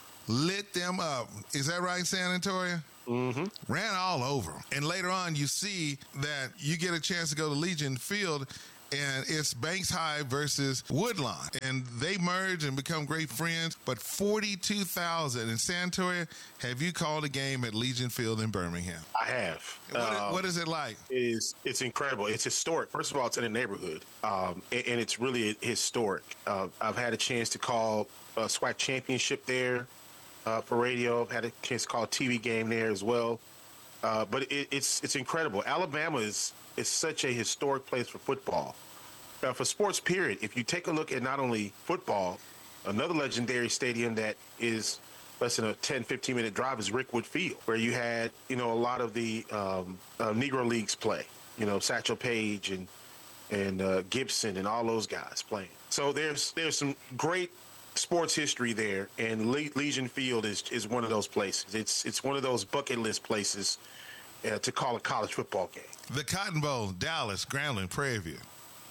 lit them up. Is that right, San Antonio? Mm-hmm. Ran all over them. And later on, you see that you get a chance to go to Legion Field, and it's Banks High versus Woodlawn. And they merge and become great friends. But forty-two thousand in Santoria, have you called a game at Legion Field in Birmingham? I have. What, um, what is it like? It is, it's incredible. It's historic. First of all, it's in a neighborhood, um, and, and it's really historic. Uh, I've had a chance to call a SWAC championship there. Uh, for radio, I've had a chance to call a T V game there as well. Uh, but it, it's it's incredible. Alabama is is such a historic place for football. Uh, for sports, period. If you take a look at not only football, another legendary stadium that is less than a ten, fifteen minute drive is Rickwood Field, where you had, you know, a lot of the um, uh, Negro Leagues play. You know, Satchel Paige and and uh, Gibson and all those guys playing. So there's there's some great sports history there, and Le- Legion Field is is one of those places. It's it's one of those bucket list places uh, to call a college football game. The Cotton Bowl, Dallas, Grambling, Prairie View.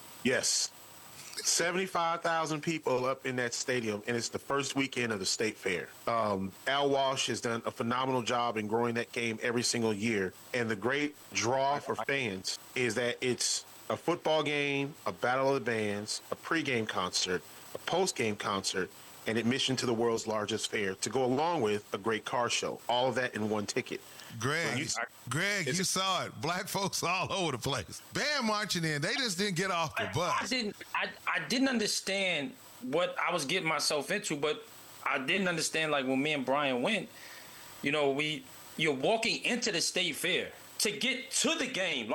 Yes, seventy-five thousand people up in that stadium, and it's the first weekend of the state fair. Um, Al Walsh has done a phenomenal job in growing that game every single year, and the great draw for fans is that it's a football game, a battle of the bands, a pregame concert, a post-game concert, and admission to the world's largest fair to go along with a great car show. All of that in one ticket. Greg, So you- Greg, you saw it. Black folks all over the place. Band marching in. They just didn't get off the bus. I didn't. I, I didn't understand what I was getting myself into, but I didn't understand, like, when me and Brian went. You know, we you're walking into the state fair to get to the game. Like,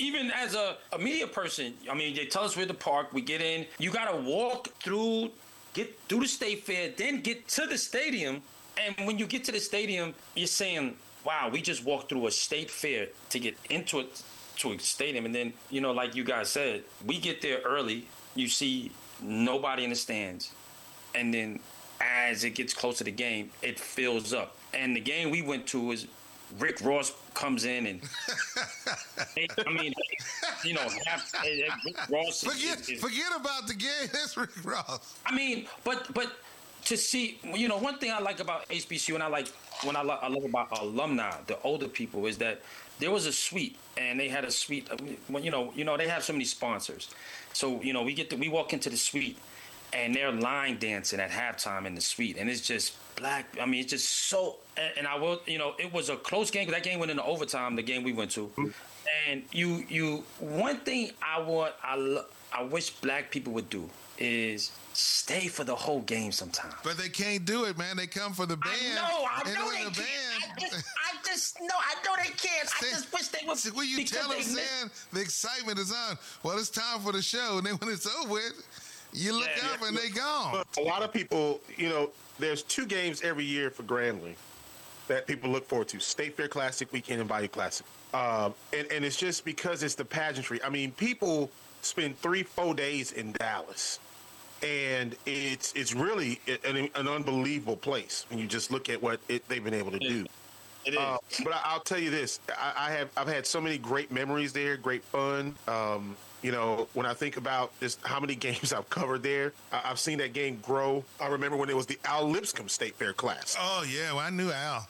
even as a, a media person, I mean, they tell us we're at the park, we get in, you got to walk through, get through the state fair, then get to the stadium. And when you get to the stadium, you're saying, wow, we just walked through a state fair to get into it, to a stadium. And then, you know, like you guys said, we get there early, you see nobody in the stands. And then as it gets closer to the game, it fills up. And the game we went to was Rick Ross comes in and they, I mean, you know, half, Rick Ross. Forget, is, is, forget about the game. That's Rick Ross. I mean, but but to see, you know, one thing I like about H B C U and I like when I, lo- I love about alumni, the older people, is that there was a suite and they had a suite. When you know, you know, they have so many sponsors, so you know, we get to, we walk into the suite. And they're line dancing at halftime in the suite, and it's just black. I mean, it's just so. And, and I will, you know, it was a close game. That game went into overtime. The game we went to, mm-hmm. and you, you. One thing I want, I, lo- I wish black people would do is stay for the whole game sometime. But they can't do it, man. They come for the band. I know, I and know they the can't. Band. I just, I just, no, I know they can't. I just wish they would. See, when you tell them, saying the excitement is on, well, it's time for the show, and then when it's over with. You look yeah, up yeah. and they gone. A lot of people, you know, there's two games every year for Grambling that people look forward to: State Fair Classic weekend and Bayou Classic. Um, and, and it's just because it's the pageantry. I mean, people spend three, four days in Dallas, and it's it's really an, an unbelievable place when you just look at what it, they've been able to do. It is. Uh, but I, I'll tell you this: I, I have I've had so many great memories there, great fun. Um, You know, when I think about just how many games I've covered there, I- I've seen that game grow. I remember when it was the Al Lipscomb State Fair class. Oh, yeah. Well, I knew Al.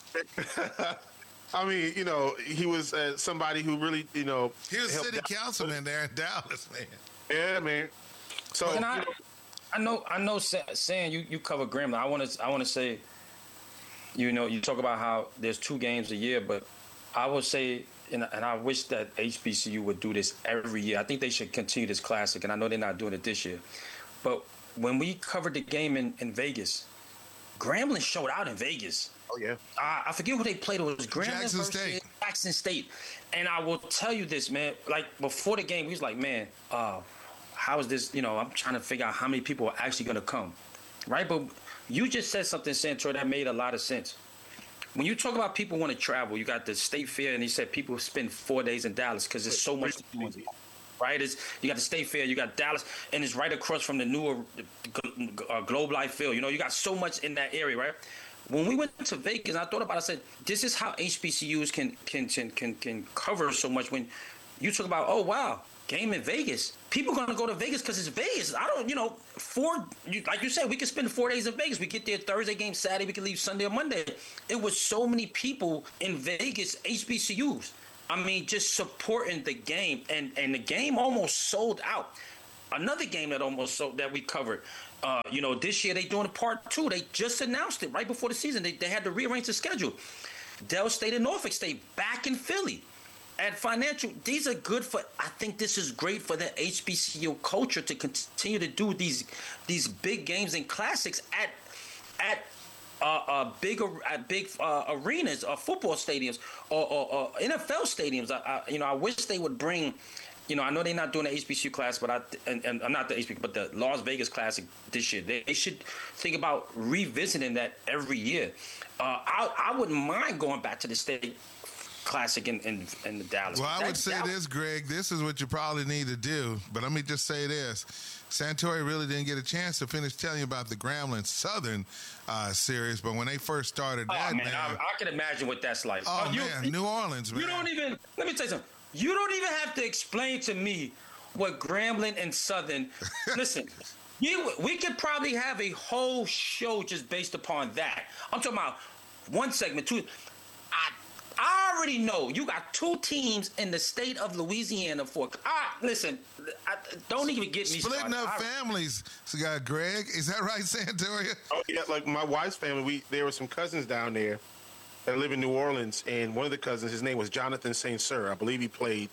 I mean, you know, he was uh, somebody who really, you know. He was city councilman there in Dallas, man. Yeah, man. So, and I, you know, I know, I know, saying you, you cover Grambling. I want to, I want to say, you know, you talk about how there's two games a year, but I would say, And, and I wish that H B C U would do this every year. I think they should continue this classic, and I know they're not doing it this year. But when we covered the game in, in Vegas, Grambling showed out in Vegas. Oh, yeah. Uh, I forget who they played. It was Grambling Jackson versus State. Jackson State. And I will tell you this, man. Like, before the game, we was like, man, uh, how is this? You know, I'm trying to figure out how many people are actually going to come. Right? But you just said something, Santor, that made a lot of sense. When you talk about people want to travel, you got the State Fair, and he said people spend four days in Dallas because there's so much to do. Right? It's, you got the State Fair, you got Dallas, and it's right across from the newer uh, Globe Life Field. You know, you got so much in that area, right? When we went to Vegas, I thought about it, I said, this is how H B C Us can can can can, can cover so much. When you talk about, oh, wow, game in Vegas. People are going to go to Vegas because it's Vegas. I don't, you know, four, you, like you said, we could spend four days in Vegas. We get there Thursday game, Saturday, we can leave Sunday or Monday. It was so many people in Vegas, H B C Us. I mean, just supporting the game. And, and the game almost sold out. Another game that almost sold, that we covered, uh, you know, this year they doing a part two. They just announced it right before the season. They, they had to rearrange the schedule. Dell State and Norfolk State back in Philly. At Financial, these are good for, I think this is great for the H B C U culture to continue to do these these big games and classics at at uh, uh, big at big uh, arenas or football stadiums or, or, or N F L stadiums. I, I, you know, I wish they would bring, you know, I know they're not doing the H B C U class, but I and, and not the H B C U, but the Las Vegas Classic this year. They, they should think about revisiting that every year. Uh, I I wouldn't mind going back to the state Classic in, in, in the Dallas. Well, I would say that, this, Greg. This is what you probably need to do. But let me just say this. Santori really didn't get a chance to finish telling you about the Grambling Southern uh, series. But when they first started oh, that, man, man, I, I can imagine what that's like. Oh, oh you, man, New Orleans, man. You don't even, let me tell you something. You don't even have to explain to me what Grambling and Southern, listen, you, we could probably have a whole show just based upon that. I'm talking about one segment, two. I I already know you got two teams in the state of Louisiana for. Ah, listen, I, don't even get me splitting started. up I, families. So, uh, Greg, is that right, Santoria? Oh yeah, like my wife's family. We there were some cousins down there that live in New Orleans, and one of the cousins, his name was Jonathan Saint Cyr. I believe he played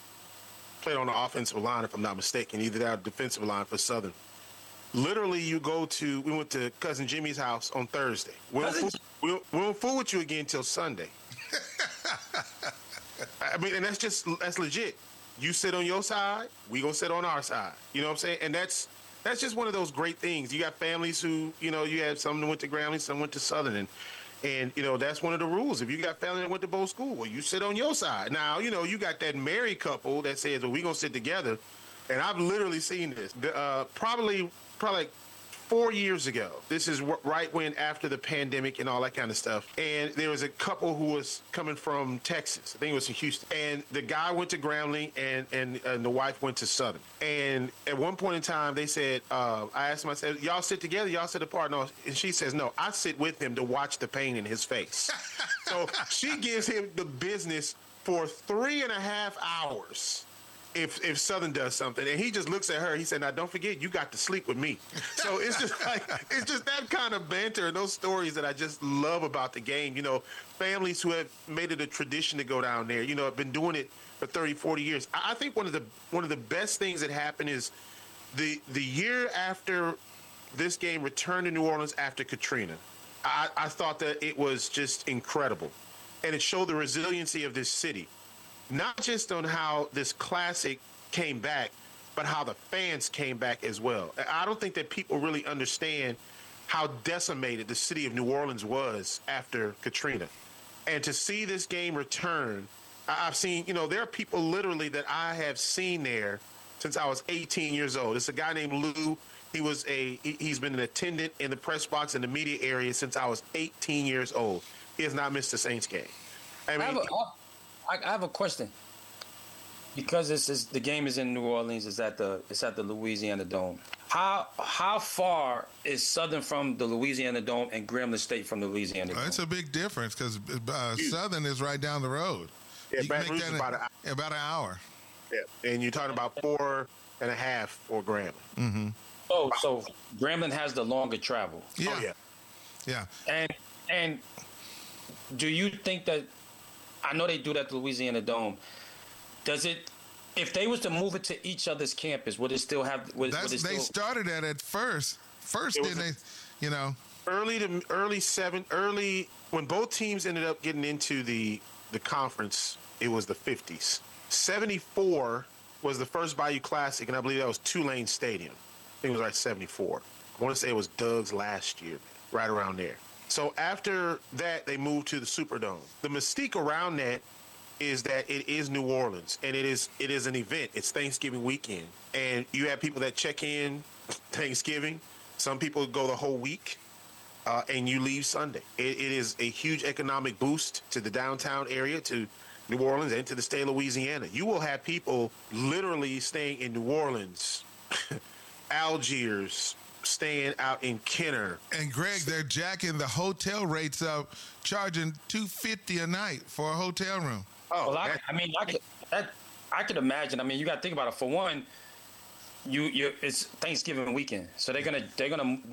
played on the offensive line, if I'm not mistaken, either that or defensive line for Southern. Literally, you go to. We went to cousin Jimmy's house on Thursday. We won't fool, we won't, we won't fool with you again until Sunday. I mean, and that's just that's legit. You sit on your side, we gonna sit on our side. You know what I'm saying? And that's that's just one of those great things. You got families who, you know, you have some that went to Grambling, some went to Southern, and and you know that's one of the rules. If you got family that went to both schools, well, you sit on your side. Now, you know, you got that married couple that says, well, we gonna sit together. And I've literally seen this. Uh, probably, probably like four years ago. This is w- right when after the pandemic and all that kind of stuff. And there was a couple who was coming from Texas. I think it was from Houston. And the guy went to Grambling, and and, and the wife went to Southern. And at one point in time, they said, uh, I asked them, I said, y'all sit together, y'all sit apart. No, and she says, no, I sit with him to watch the pain in his face. So she gives him the business for three and a half hours. If if Southern does something, and he just looks at her, he said, now don't forget, you got to sleep with me. So it's just like, it's just that kind of banter and those stories that I just love about the game. You know, families who have made it a tradition to go down there, you know, have been doing it for thirty, forty years. I, I think one of the one of the best things that happened is the the year after this game returned to New Orleans after Katrina. I, I thought that it was just incredible. And it showed the resiliency of this city. Not just on how this classic came back, but how the fans came back as well. I don't think that people really understand how decimated the city of New Orleans was after Katrina. And to see this game return, I've seen, you know, there are people literally that I have seen there since I was eighteen years old. It's a guy named Lou. He was a, he's been an attendant in the press box in the media area since I was eighteen years old. He has not missed a Saints game. I mean, I have a, I have a question. Because this is the game is in New Orleans, it's at the it's at the Louisiana Dome. How how far is Southern from the Louisiana Dome and Grambling State from the Louisiana Dome? It's a big difference because uh, Southern is right down the road. Yeah, You Baton can make Rouge is that about an in- about an hour. Yeah, and you're talking about four and a half for Grambling. Mm-hmm. Oh, so Grambling has the longer travel. Yeah. Oh, yeah. Yeah. And and do you think that, I know they do that at the Louisiana Dome. Does it, if they was to move it to each other's campus, would it still have? Would, That's, would it they still, started that at first. First, It was didn't a- they? You know. Early to early seven, early when both teams ended up getting into the the conference, it was the fifties. seventy-four was the first Bayou Classic, and I believe that was Tulane Stadium. I think it was like seventy-four. I want to say it was Doug's last year, right around there. So after that, they moved to the Superdome. The mystique around that is that it is New Orleans, and it is it is an event. It's Thanksgiving weekend, and you have people that check in Thanksgiving. Some people go the whole week, uh, and you leave Sunday. It, it is a huge economic boost to the downtown area, to New Orleans, and to the state of Louisiana. You will have people literally staying in New Orleans, Algiers, staying out in Kenner. And Greg, they're jacking the hotel rates up, charging two fifty a night for a hotel room. Oh, well, I, I mean, I could, that, I could imagine. I mean, you got to think about it. For one, you, you, it's Thanksgiving weekend, so they're gonna, they're gonna